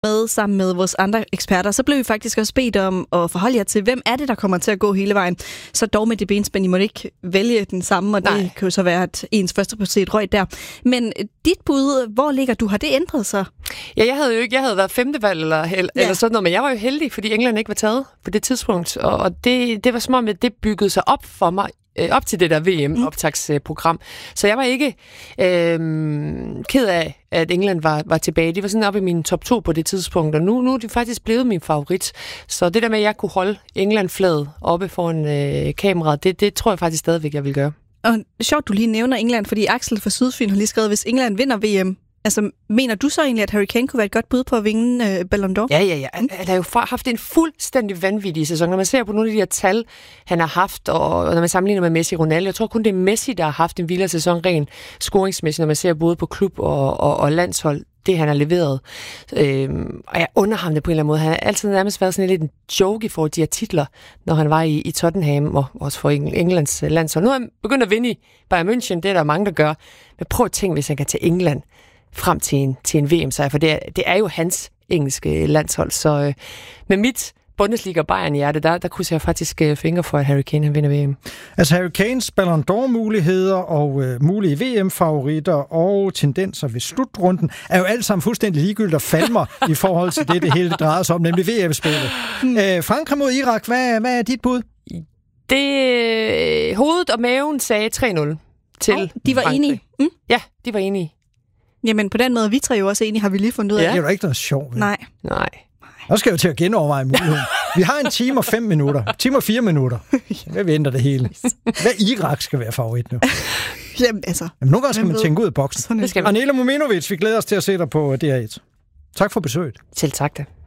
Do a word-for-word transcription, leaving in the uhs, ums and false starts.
med sammen med vores andre eksperter, så blev vi faktisk også bedt om at forholde jer til, hvem er det, der kommer til at gå hele vejen. Så dog med det benspænd, I må ikke vælge den samme, og det Nej. kan jo så være, at ens første prioritet røg der. Men dit bud, hvor ligger du? Har det ændret sig? Ja, jeg havde jo ikke, jeg havde været femtevalg eller, eller Ja. sådan noget, men jeg var jo heldig, fordi England ikke var taget på det tidspunkt, og, og det, det var som om, at det byggede sig op for mig, op til det der V M-optagsprogram. Så jeg var ikke øh, ked af, at England var, var tilbage. De var sådan oppe i min top to på det tidspunkt, og nu, nu er de faktisk blevet min favorit. Så det der med, at jeg kunne holde England-flaget oppe foran øh, kameraet, det, det tror jeg faktisk stadigvæk, jeg vil gøre. Og sjovt, du lige nævner England, fordi Axel fra Sydfyn har lige skrevet, hvis England vinder V M, altså, mener du så egentlig, at Harry Kane kunne være et godt bud på at vinde øh, Ballon d'Or? Ja, ja, ja. Han har jo haft en fuldstændig vanvittig sæson. Når man ser på nogle af de her tal, han har haft, og når man sammenligner med Messi og Ronaldo, jeg tror kun, det er Messi, der har haft en vildere sæson rent scoringsmæssigt, når man ser både på klub og, og, og landshold, det han har leveret. Øhm, og jeg under ham det på en eller anden måde. Han har altid nærmest været sådan lidt en joke i forhold til de her titler, når han var i, i Tottenham og også for Englands landshold. Nu er han begyndt at vinde i Bayern München, det er der mange, der gør. Men prøv at tænke, hvis han kan til England frem til en, til en V M-sejr, for det er, det er jo hans engelske landshold. Så øh, med mit Bundesliga Bayern-hjerte, der, der krydser jeg faktisk øh, fingre for, at Harry Kane han vinder V M. Altså Harry Kanes Ballon d'Or-muligheder og øh, mulige V M-favoritter og tendenser ved slutrunden er jo alt sammen fuldstændig ligegyldigt og falmer i forhold til det, det hele drejer sig om, nemlig V M-spillet. Mm. Øh, Frankrig mod Irak, hvad, hvad er dit bud? Det øh, hovedet og maven sagde tre nul til oh, de var Frankrig. enige? Mm? Ja, de var enige. Jamen på den måde, vi tre jo også enige, har vi lige fundet ud af. Ja. Det er jo ikke noget sjovt. Nej. Nej. Nu skal jeg jo til at genoverveje muligheden. Vi har en time og fem minutter. En time og fire minutter. Hvad vi ændrer det hele? Hvad Irak skal være favorit nu? Jamen altså. Jamen, nogle gange skal man tænke ud af boksen. Det skal vi. Anela Mominovic, vi glæder os til at se dig på D R et. Tak for besøget. Selv tak da.